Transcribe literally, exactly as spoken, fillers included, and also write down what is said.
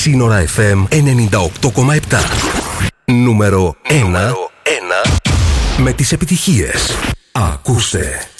Σύνορα εφ εμ ενενήντα οκτώ κόμμα επτά. Νούμερο ένα με τις επιτυχίες. Ακούστε.